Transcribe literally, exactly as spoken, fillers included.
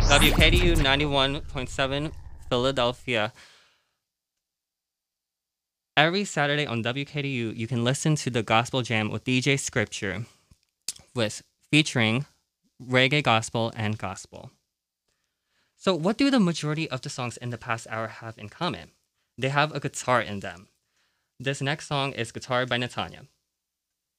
W K D U ninety-one point seven Philadelphia. Every Saturday on W K D U, you can listen to the Gospel Jam with D J Scripture, with featuring reggae gospel and gospel. So, what do the majority of the songs in the past hour have in common? They have a guitar in them. This next song is Guitar by Natanya.